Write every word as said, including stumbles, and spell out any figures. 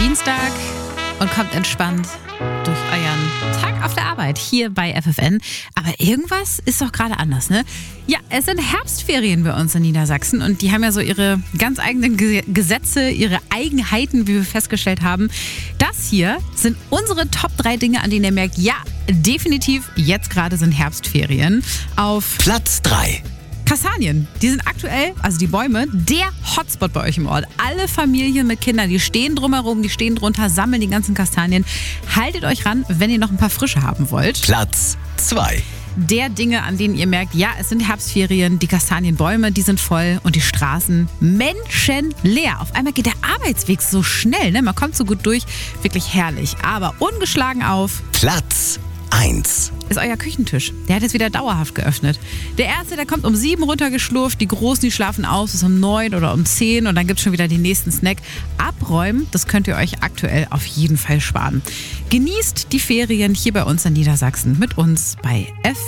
Dienstag und kommt entspannt durch euren Tag auf der Arbeit hier bei F F N. Aber irgendwas ist doch gerade anders, ne? Ja, es sind Herbstferien bei uns in Niedersachsen und die haben ja so ihre ganz eigenen Ge- Gesetze, ihre Eigenheiten, wie wir festgestellt haben. Das hier sind unsere Top drei Dinge, an denen ihr merkt, ja, definitiv, jetzt gerade sind Herbstferien. Auf Platz drei. Kastanien, die sind aktuell, also die Bäume, der Hotspot bei euch im Ort. Alle Familien mit Kindern, die stehen drumherum, die stehen drunter, sammeln die ganzen Kastanien. Haltet euch ran, wenn ihr noch ein paar frische haben wollt. Platz zwei. Der Dinge, an denen ihr merkt, ja, es sind Herbstferien, die Kastanienbäume, die sind voll und die Straßen menschenleer. Auf einmal geht der Arbeitsweg so schnell, ne? Man kommt so gut durch, wirklich herrlich. Aber ungeschlagen auf Platz eins. Ist euer Küchentisch. Der hat jetzt wieder dauerhaft geöffnet. Der erste, der kommt um sieben runtergeschlurft, die Großen, die schlafen aus, bis um neun oder um zehn und dann gibt es schon wieder den nächsten Snack. Abräumen, das könnt ihr euch aktuell auf jeden Fall sparen. Genießt die Ferien hier bei uns in Niedersachsen mit uns bei F